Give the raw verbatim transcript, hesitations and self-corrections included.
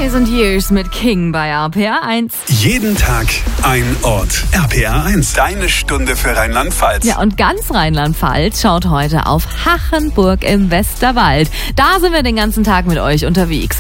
Years and Years mit King bei R P R eins. Jeden Tag ein Ort. R P R eins, deine Stunde für Rheinland-Pfalz. Ja, und ganz Rheinland-Pfalz schaut heute auf Hachenburg im Westerwald. Da sind wir den ganzen Tag mit euch unterwegs.